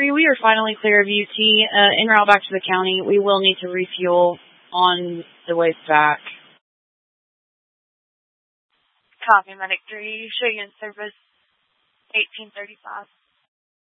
3, we are finally clear of UT. En route back to the county. We will need to refuel on the way back. Copy, Medic 3. Show you in service 1835.